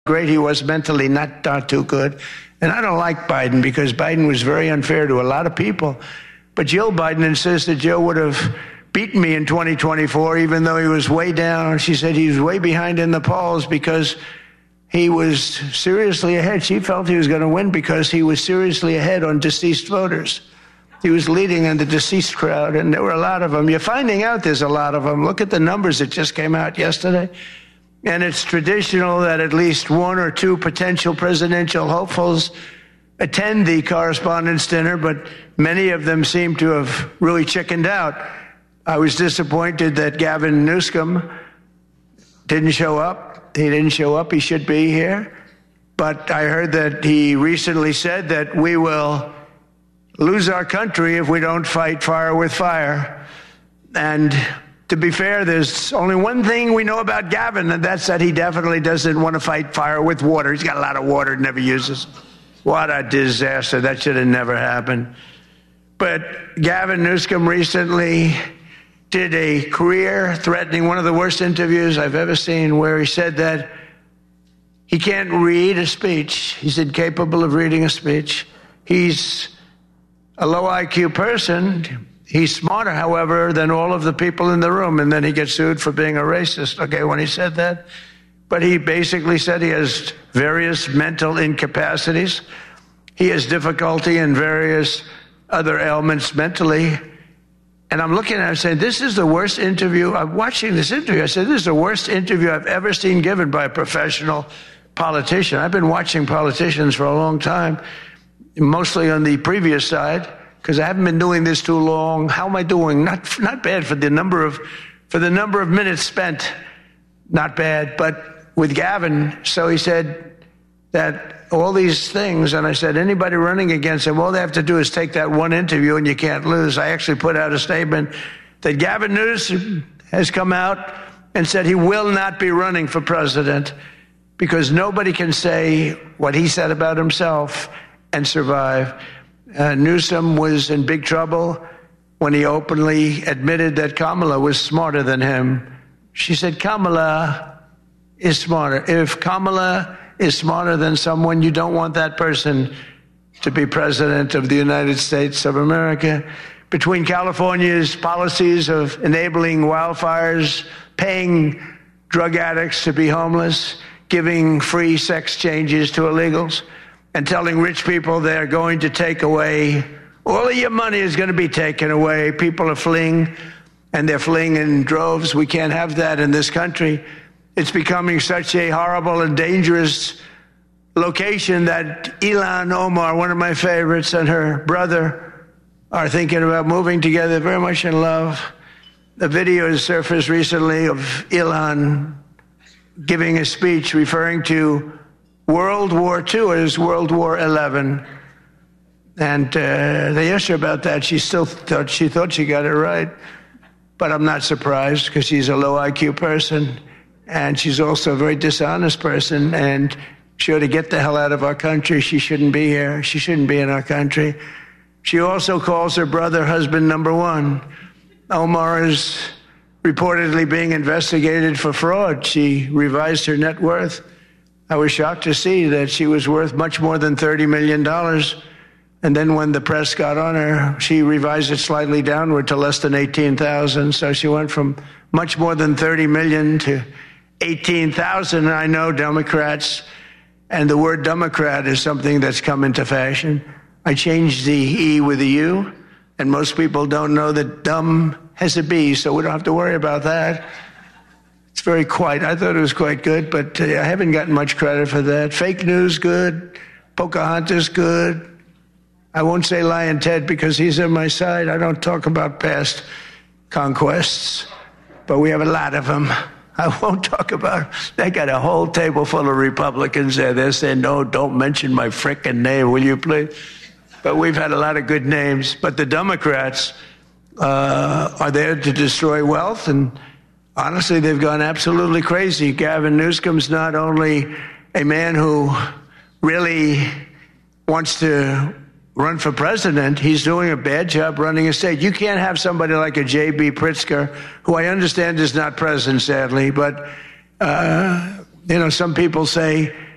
great he was mentally, not too good. And I don't like Biden because Biden was very unfair to a lot of people. But Jill Biden insists that Joe would have beaten me in 2024, even though he was way down. She said he was way behind in the polls because he was seriously ahead. She felt he was going to win because he was seriously ahead on deceased voters. He was leading in the deceased crowd, and there were a lot of them. You're finding out there's a lot of them. Look at the numbers that just came out yesterday. And it's traditional that at least one or two potential presidential hopefuls attend the Correspondents' Dinner, but many of them seem to have really chickened out. I was disappointed that Gavin Newsom didn't show up. He didn't show up. He should be here. But I heard that he recently said that we will lose our country if we don't fight fire with fire. And to be fair, there's only one thing we know about Gavin, and that's that he definitely doesn't want to fight fire with water. He's got a lot of water he never uses. What a disaster. That should have never happened. But Gavin Newsom recently did a career-threatening, one of the worst interviews I've ever seen, where he said that he can't read a speech. He's incapable of reading a speech. He's a low IQ person. He's smarter, however, than all of the people in the room. And then he gets sued for being a racist, okay, when he said that. But he basically said he has various mental incapacities. He has difficulty in various other ailments mentally. And I'm looking at him saying, this is the worst interview. I'm watching this interview. I said, this is the worst interview I've ever seen given by a professional politician. I've been watching politicians for a long time, mostly on the previous side, because I haven't been doing this too long. How am I doing? Not bad for the number of minutes spent. Not bad. But with Gavin, so he said that all these things, and I said, anybody running against him, all they have to do is take that one interview and you can't lose. I actually put out a statement that Gavin Newsom has come out and said he will not be running for president because nobody can say what he said about himself and survive. Newsom was in big trouble when he openly admitted that Kamala was smarter than him. She said, Kamala is smarter. If Kamala is smarter than someone, you don't want that person to be president of the United States of America. Between California's policies of enabling wildfires, paying drug addicts to be homeless, giving free sex changes to illegals, and telling rich people they're going to take away, all of your money is going to be taken away. People are fleeing, and they're fleeing in droves. We can't have that in this country. It's becoming such a horrible and dangerous location that Ilhan Omar, one of my favorites, and her brother are thinking about moving together, very much in love. The video has surfaced recently of Ilhan giving a speech referring to World War II as World War XI. And they asked her about that. She thought she got it right. But I'm not surprised because she's a low IQ person. And she's also a very dishonest person. And she ought to get the hell out of our country. She shouldn't be here. She shouldn't be in our country. She also calls her brother husband number one. Omar is reportedly being investigated for fraud. She revised her net worth. I was shocked to see that she was worth much more than $30 million. And then when the press got on her, she revised it slightly downward to less than 18,000. So she went from much more than 30 million to 18,000. I know Democrats, and the word Democrat is something that's come into fashion. I changed the E with a U, and most people don't know that dumb has a B, so we don't have to worry about that. It's very quiet. I thought it was quite good, but I haven't gotten much credit for that. Fake news, good. Pocahontas, good. I won't say Lion Ted because he's on my side. I don't talk about past conquests, but we have a lot of them. I won't talk about them. They got a whole table full of Republicans there. They're saying, no, don't mention my frickin' name, will you please? But we've had a lot of good names. But the Democrats are there to destroy wealth, and honestly, they've gone absolutely crazy. Gavin Newsom's not only a man who really wants to run for president, he's doing a bad job running a state. You can't have somebody like a J.B. Pritzker, who I understand is not president, sadly, but, some people say